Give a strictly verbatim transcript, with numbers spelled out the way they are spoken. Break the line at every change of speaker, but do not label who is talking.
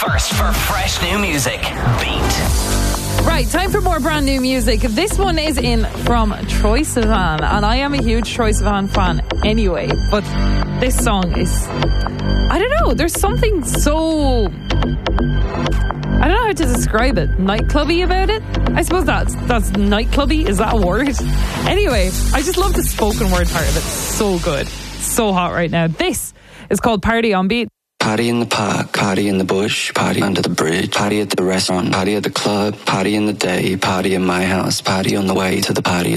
first for fresh new music. Beat.
Right, time for more brand new music. This one is in from Troye Sivan, and I am a huge Troye Sivan fan anyway, but this song is, I don't know, there's something so, I don't know how to describe it, nightclubby about it. I suppose that's that's nightclubby, is that a word? Anyway, I just love the spoken word part of it. So good, so hot right now. This is called Party on Beat.
Party in the park, party in the bush, party under the bridge, party at the restaurant, party at the club, party in the day, party in my house, party on the way to the party.